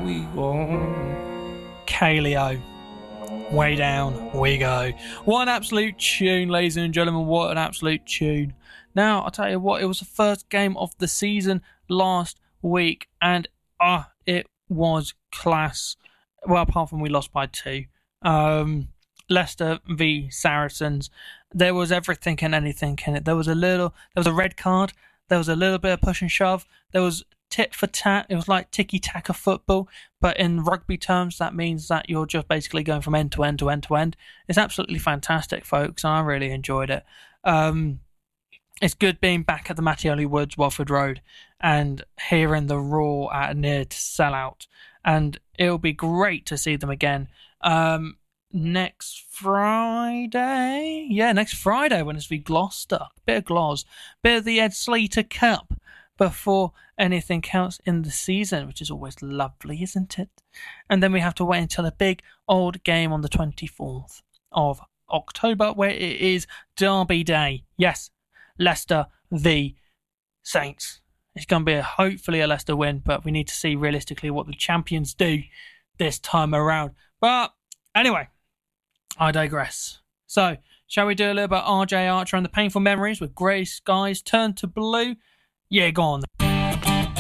we go. Kaleo. Way down we go. What an absolute tune, ladies and gentlemen. What an absolute tune. Now, I'll tell you what, it was the first game of the season last week, and it was class. Well, apart from we lost by 2. Leicester v Saracens. There was everything and anything in it. There was a red card. There was a little bit of push and shove. There was tit for tat. It was like tiki-taka football, but in rugby terms, that means that you're just basically going from end to end to end to end. It's absolutely fantastic, folks, and I really enjoyed it. It's good being back at the Mattioli Woods, Watford Road, and hearing the roar at near to sell out. And it'll be great to see them again next Friday. Yeah, next Friday when it's v Gloucester. Bit of Glos. Bit of the Ed Slater Cup before anything else in the season, which is always lovely, isn't it? And then we have to wait until a big old game on the 24th of October, where it is Derby Day. Yes, Leicester v Saints. It's going to be hopefully a Leicester win, but we need to see realistically what the champions do this time around. But anyway, I digress. So, shall we do a little bit of RJ Archer and the painful memories with grey skies turn to blue? Yeah, go on.